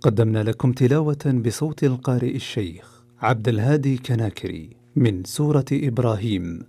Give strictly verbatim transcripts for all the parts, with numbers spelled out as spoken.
قدمنا لكم تلاوة بصوت القارئ الشيخ عبد الهادي كناكري من سورة إبراهيم.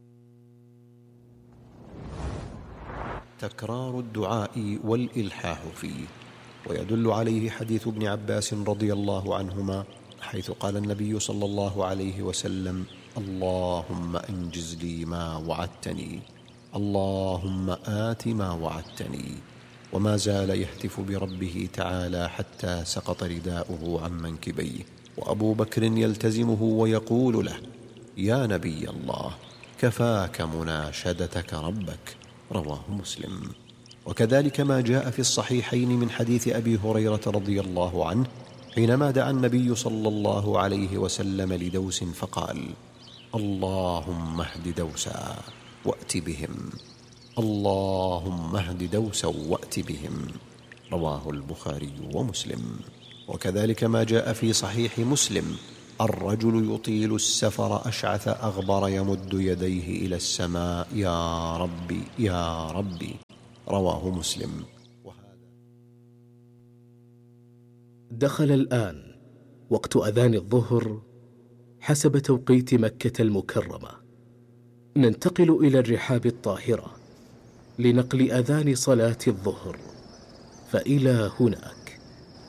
تكرار الدعاء والإلحاح فيه. ويدل عليه حديث ابن عباس رضي الله عنهما، حيث قال النبي صلى الله عليه وسلم: اللهم أنجز لي ما وعدتني، اللهم آت ما وعدتني. وما زال يهتف بربه تعالى حتى سقط رداؤه عن منكبيه، وأبو بكر يلتزمه ويقول له: يا نبي الله، كفاك مناشدتك ربك. رواه مسلم. وكذلك ما جاء في الصحيحين من حديث أبي هريرة رضي الله عنه، حينما دعا النبي صلى الله عليه وسلم لدوس فقال: اللهم اهد دوسا وأت بهم، اللهم اهد دوسا وأت بهم. رواه البخاري ومسلم. وكذلك ما جاء في صحيح مسلم: الرجل يطيل السفر أشعث أغبر يمد يديه إلى السماء: يا ربي يا ربي. رواه مسلم. دخل الآن وقت أذان الظهر حسب توقيت مكة المكرمة. ننتقل إلى الرحاب الطاهرة لنقل أذان صلاة الظهر، فإلى هناك.